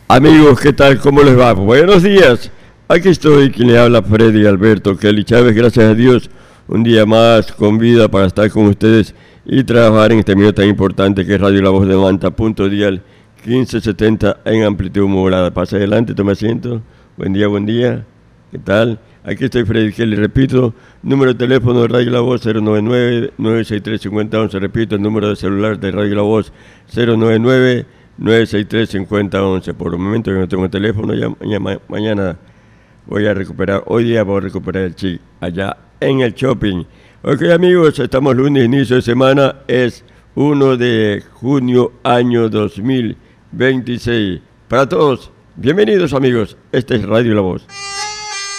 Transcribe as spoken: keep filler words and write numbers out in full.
Amigos, ¿qué tal? ¿Cómo les va? Buenos días. Aquí estoy, quien le habla, Freddy Alberto Kelly Chávez. Gracias a Dios, un día más con vida para estar con ustedes y trabajar en este medio tan importante que es Radio La Voz de Manta, punto dial quince setenta en amplitud modulada. Pasa adelante, toma asiento. Buen día, buen día. ¿Qué tal? Aquí estoy, Freddy Kelly. Repito, número de teléfono de Radio La Voz cero noventa y nueve, nueve sesenta y tres, cincuenta once. Repito, el número de celular de Radio La Voz cero noventa y nueve, nueve sesenta y tres, cincuenta once. Por el momento que no tengo teléfono, ya, ya ma- mañana voy a recuperar, hoy día voy a recuperar el chip allá en el shopping. Ok, amigos, estamos lunes, inicio de semana, es uno de junio, año dos mil veintiséis. Para todos, bienvenidos amigos, este es Radio La Voz.